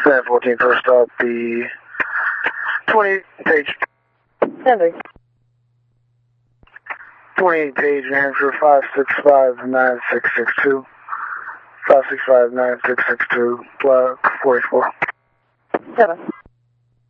San 14 first stop, the 28 page. Sending. 28 page, New Hampshire 5659662. 5659662, block 44. 7.